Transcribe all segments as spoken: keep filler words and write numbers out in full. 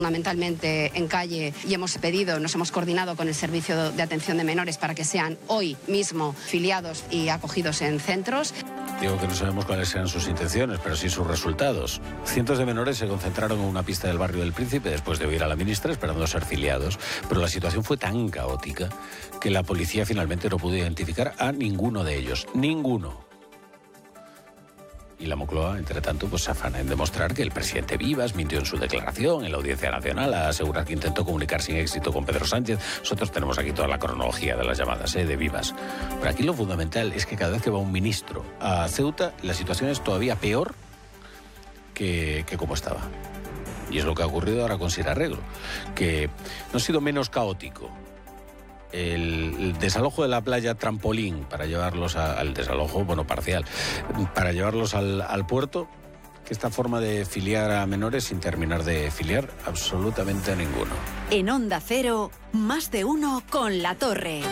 fundamentalmente en calle, y hemos pedido, nos hemos coordinado con el Servicio de Atención de Menores para que sean hoy mismo filiados y acogidos en centros. Digo que no sabemos cuáles eran sus intenciones, pero sí sus resultados. Cientos de menores se concentraron en una pista del barrio del Príncipe después de oír a la ministra esperando ser filiados, pero la situación fue tan caótica que la policía finalmente no pudo identificar a ninguno de ellos. Ninguno. Y la Moncloa, entre tanto, pues se afana en demostrar que el presidente Vivas mintió en su declaración en la Audiencia Nacional, a asegurar que intentó comunicar sin éxito con Pedro Sánchez. Nosotros tenemos aquí toda la cronología de las llamadas ¿eh? de Vivas. Pero aquí lo fundamental es que cada vez que va un ministro a Ceuta, la situación es todavía peor que, que como estaba. Y es lo que ha ocurrido ahora con Sir Arreglo, que no ha sido menos caótico El, el desalojo de la playa Trampolín para llevarlos a, al desalojo, bueno, parcial, para llevarlos al, al puerto, que esta forma de filiar a menores sin terminar de filiar absolutamente a ninguno. En Onda Cero, más de uno con La Torre.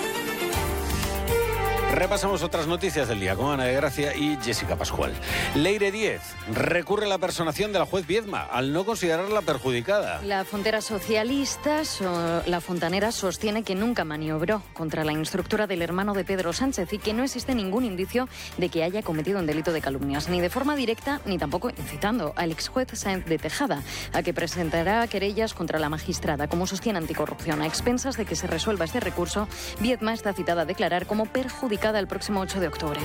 Repasamos otras noticias del día con Ana de Gracia y Jessica Pascual. Leire Díez recurre a la personación de la juez Viedma al no considerarla perjudicada. La Frontera Socialista, so, la Fontanera, sostiene que nunca maniobró contra la instructora del hermano de Pedro Sánchez y que no existe ningún indicio de que haya cometido un delito de calumnias, ni de forma directa ni tampoco incitando al exjuez Sáenz de Tejada a que presentará querellas contra la magistrada. Como sostiene Anticorrupción, a expensas de que se resuelva este recurso, Viedma está citada a declarar como perjudicada el próximo ocho de octubre.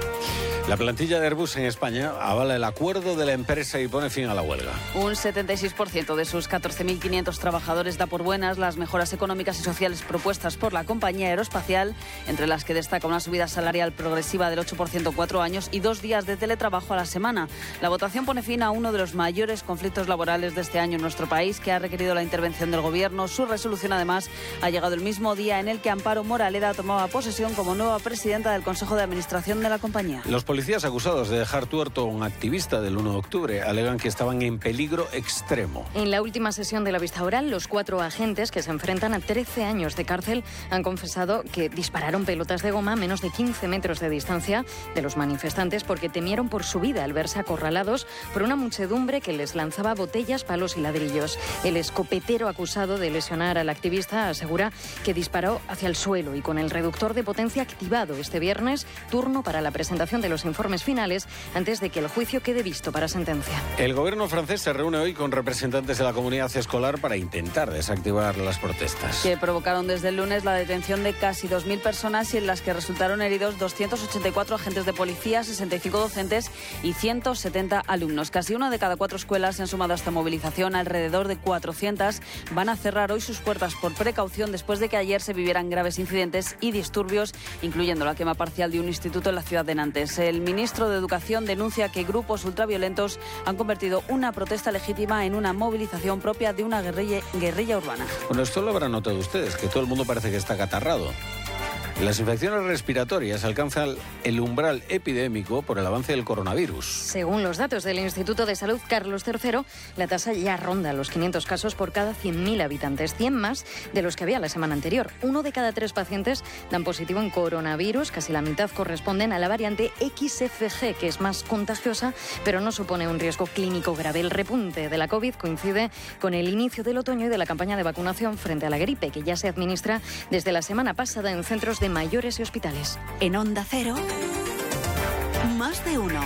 La plantilla de Airbus en España avala el acuerdo de la empresa y pone fin a la huelga. Un setenta y seis por ciento de sus catorce mil quinientos trabajadores da por buenas las mejoras económicas y sociales propuestas por la compañía aeroespacial, entre las que destaca una subida salarial progresiva del ocho por ciento en cuatro años y dos días de teletrabajo a la semana. La votación pone fin a uno de los mayores conflictos laborales de este año en nuestro país, que ha requerido la intervención del Gobierno. Su resolución, además, ha llegado el mismo día en el que Amparo Moraleda tomaba posesión como nueva presidenta del Consejo de Administración de la compañía. Los policías acusados de dejar tuerto a un activista del uno de octubre alegan que estaban en peligro extremo. En la última sesión de la vista oral, los cuatro agentes que se enfrentan a trece años de cárcel han confesado que dispararon pelotas de goma a menos de quince metros de distancia de los manifestantes porque temieron por su vida al verse acorralados por una muchedumbre que les lanzaba botellas, palos y ladrillos. El escopetero acusado de lesionar al activista asegura que disparó hacia el suelo y con el reductor de potencia activado este viernes, turno para la presentación de los informes finales antes de que el juicio quede visto para sentencia. El gobierno francés se reúne hoy con representantes de la comunidad escolar para intentar desactivar las protestas. Que provocaron desde el lunes la detención de casi dos mil personas y en las que resultaron heridos doscientos ochenta y cuatro agentes de policía, sesenta y cinco docentes y ciento setenta alumnos. Casi una de cada cuatro escuelas se han sumado a esta movilización. Alrededor de cuatrocientas van a cerrar hoy sus puertas por precaución después de que ayer se vivieran graves incidentes y disturbios, incluyendo la quema parcial de un instituto en la ciudad de Nantes. El ministro de Educación denuncia que grupos ultraviolentos han convertido una protesta legítima en una movilización propia de una guerrilla, guerrilla urbana. Bueno, esto lo habrán notado ustedes, que todo el mundo parece que está acatarrado. Las infecciones respiratorias alcanzan el umbral epidémico por el avance del coronavirus. Según los datos del Instituto de Salud Carlos tercero, la tasa ya ronda los quinientos casos por cada cien mil habitantes, cien más de los que había la semana anterior. Uno de cada tres pacientes dan positivo en coronavirus, casi la mitad corresponden a la variante equis efe ge, que es más contagiosa, pero no supone un riesgo clínico grave. El repunte de la COVID coincide con el inicio del otoño y de la campaña de vacunación frente a la gripe, que ya se administra desde la semana pasada en centros de mayores y hospitales. En Onda Cero, más de uno.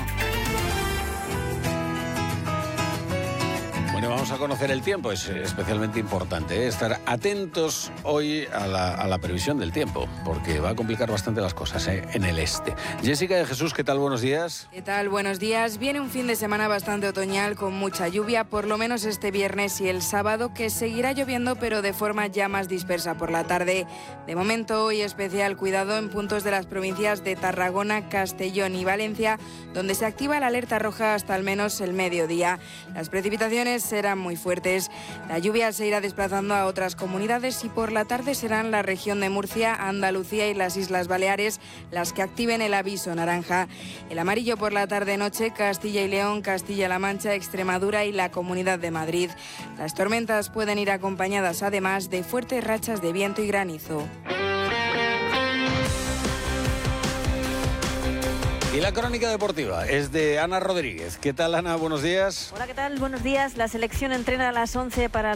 Bueno, vamos a conocer el tiempo, es especialmente importante ¿eh? estar atentos hoy a la, a la previsión del tiempo, porque va a complicar bastante las cosas ¿eh? en el este. Jessica de Jesús, ¿qué tal? Buenos días. ¿Qué tal? Buenos días. Viene un fin de semana bastante otoñal con mucha lluvia, por lo menos este viernes y el sábado, que seguirá lloviendo pero de forma ya más dispersa por la tarde. De momento, hoy especial cuidado en puntos de las provincias de Tarragona, Castellón y Valencia, donde se activa la alerta roja hasta al menos el mediodía. Las precipitaciones serán muy fuertes. La lluvia se irá desplazando a otras comunidades y por la tarde serán la región de Murcia, Andalucía y las Islas Baleares las que activen el aviso naranja. El amarillo por la tarde-noche, Castilla y León, Castilla-La Mancha, Extremadura y la Comunidad de Madrid. Las tormentas pueden ir acompañadas además de fuertes rachas de viento y granizo. Y la crónica deportiva es de Ana Rodríguez. ¿Qué tal, Ana? Buenos días. Hola, ¿qué tal? Buenos días. La selección entrena a las once para